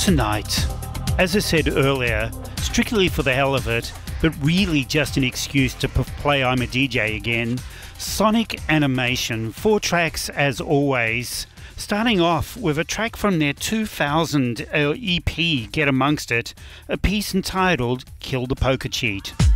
tonight. As I said earlier, strictly for the hell of it, but really just an excuse to play I'm a DJ again, Sonic Animation, 4 tracks as always, starting off with a track from their 2000 EP, Get Amongst It, a piece entitled Kill the Poker Cheat.